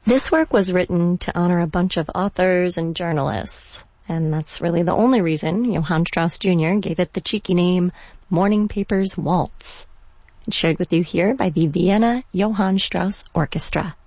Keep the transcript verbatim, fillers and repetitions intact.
This work was written to honor a bunch of authors and journalists, and that's really the only reason Johann Strauss Junior gave it the cheeky name Morning Papers Waltz. It's shared with you here by the Vienna Johann Strauss Orchestra.